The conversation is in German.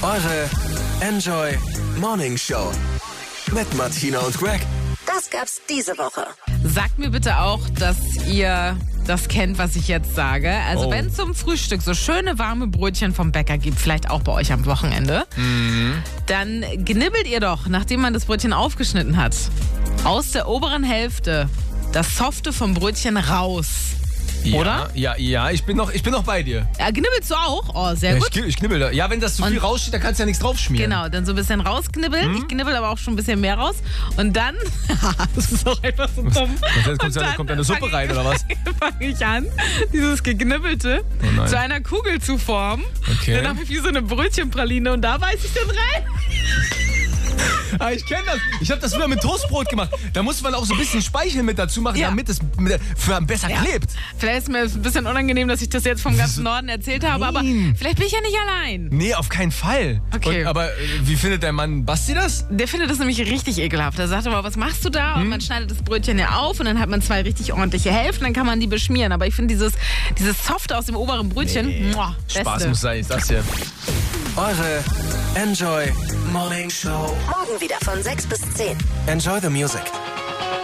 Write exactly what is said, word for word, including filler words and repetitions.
Eure Enjoy Morning Show mit Martina und Greg. Das gab's diese Woche. Sagt mir bitte auch, dass ihr das kennt, was ich jetzt sage. Also Oh. wenn es zum Frühstück so schöne warme Brötchen vom Bäcker gibt, vielleicht auch bei euch am Wochenende, Mhm. dann knibbelt ihr doch, nachdem man das Brötchen aufgeschnitten hat, aus der oberen Hälfte das Softe vom Brötchen raus. Ja, Oder? Ja, ja, ich bin noch, ich bin noch bei dir. Ja, knibbelst du auch? Oh, sehr Ja, gut. ich, knibbel- ich knibbel da. Ja, wenn das zu viel Und- raussteht, dann kannst du ja nichts draufschmieren. Genau, dann so ein bisschen rausknibbeln. Mhm. Ich knibbel aber auch schon ein bisschen mehr raus. Und dann, das ist auch einfach so dumm. jetzt kommt Und ja- dann kommt ja eine Suppe fang ich- rein, oder was? Fange ich an, dieses Geknibbelte Oh nein. zu einer Kugel zu formen. Okay. Dann habe ich wie so eine Brötchenpraline und da beiß ich dann rein. Ah, ich kenne das. Ich habe das früher mit Toastbrot gemacht. Da muss man auch so ein bisschen Speichel mit dazu machen, Ja. damit es mit, für besser Ja. klebt. Vielleicht ist mir ein bisschen unangenehm, dass ich das jetzt vom ganzen Norden erzählt habe, aber Nein. vielleicht bin ich ja nicht allein. Nee, auf keinen Fall. Okay. Und, aber äh, wie findet dein Mann Basti das? Der findet das nämlich richtig ekelhaft. Er sagt immer, was machst du da? Und man schneidet das Brötchen ja auf und dann hat man zwei richtig ordentliche Hälften, dann kann man die beschmieren. Aber ich finde dieses, dieses Softe aus dem oberen Brötchen, muah, beste. Spaß muss sein, ich sag's dir. Eure Enjoy Morning Show. Morgen wieder von sechs bis zehn. Enjoy the music.